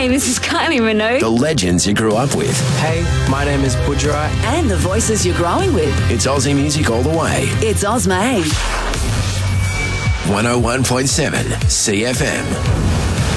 Hi, this is Kylie Minogue. The legends you grew up with. Hey, my name is Budra. And the voices you're growing with. It's Aussie music all the way. It's Ozma 101.7 CFM.